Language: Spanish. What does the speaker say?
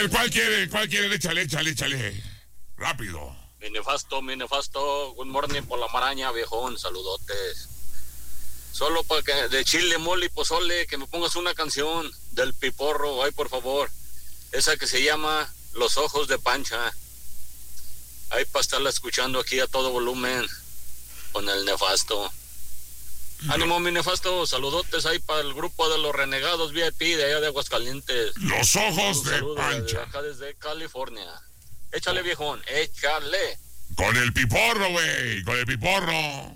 ver, ¿cuál quiere? Échale. Rápido. Mi nefasto, good morning por la maraña, viejón, saludotes. Solo para que de chile, mole y pozole, que me pongas una canción del Piporro, ay, por favor. Esa que se llama Los Ojos de Pancha. Ahí para estarla escuchando aquí a todo volumen con el nefasto. Ánimo, mi nefasto, saludotes ahí para el grupo de los renegados VIP de allá de Aguascalientes. Los Ojos de Pancha. Acá desde California. Échale, viejón, échale. Con el Piporro, güey, con el Piporro.